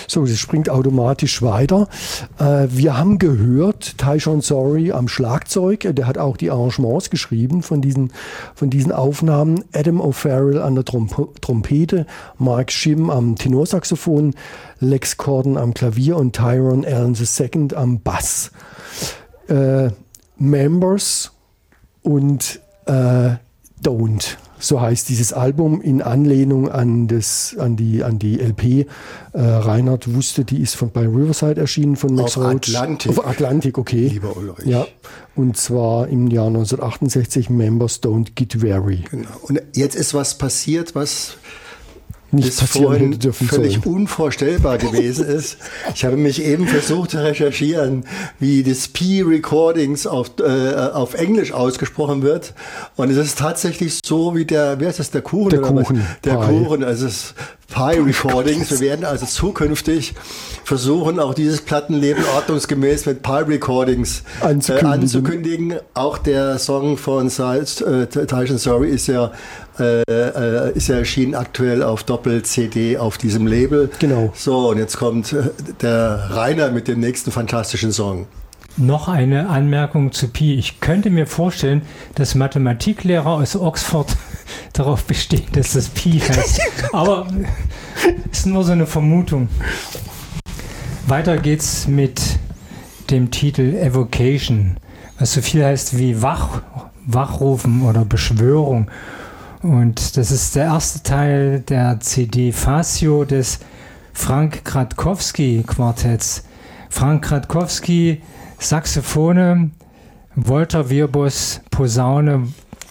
So, das springt automatisch weiter. Wir haben gehört, Tyshawn Sorey am Schlagzeug, der hat auch die Arrangements geschrieben von diesen Aufnahmen. Adam O'Farrell an der Trompete, Mark Shim am Tenorsaxophon, Lex Corden am Klavier und Tyrone Allen II am Bass. Members und Don't. So heißt dieses Album in Anlehnung an die LP. Reinhard wusste, die ist bei Riverside erschienen von Max Roach. Auf Atlantic, okay. Lieber Ulrich. Ja, und zwar im Jahr 1968, Members Don't Get Weary. Genau. Und jetzt ist was passiert, was nicht vorhin völlig unvorstellbar gewesen ist. Ich habe mich eben versucht zu recherchieren, wie das P-Recordings auf Englisch ausgesprochen wird. Und es ist tatsächlich so wie der Kuchen? Der Kuchen. Der Kuchen, also es ist Pi-Recordings. Wir werden also zukünftig versuchen, auch dieses Plattenleben ordnungsgemäß mit Pi-Recordings anzukündigen. Auch der Song von Tyshawn Sorey ist ja erschienen aktuell auf Doppel-CD auf diesem Label. Genau. So, und jetzt kommt der Rainer mit dem nächsten fantastischen Song. Noch eine Anmerkung zu Pi. Ich könnte mir vorstellen, dass Mathematiklehrer aus Oxford darauf bestehen, dass das Pi heißt. Aber ist nur so eine Vermutung. Weiter geht's mit dem Titel Evocation, was so viel heißt wie Wachrufen oder Beschwörung. Und das ist der erste Teil der CD Fascio des Frank Gradkowski Quartetts. Frank Gradkowski, Saxophone, Walter Wirbos, Posaune,